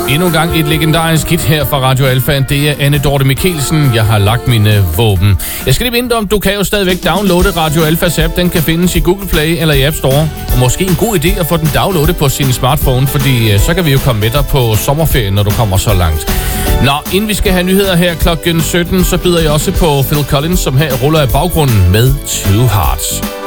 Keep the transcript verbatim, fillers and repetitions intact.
Endnu en gang et legendarisk hit her fra Radio Alfa. Det er Anne Dorte Mikkelsen. Jeg har lagt mine våben. Jeg skal lige vente om, du kan jo stadigvæk downloade Radio Alfas app. Den kan findes i Google Play eller i App Store. Og måske en god idé at få den downloadet på sin smartphone, fordi så kan vi jo komme med dig på sommerferien, når du kommer så langt. Nå, inden vi skal have nyheder her klokken sytten, så byder jeg også på Phil Collins, som her ruller i baggrunden med Two Hearts.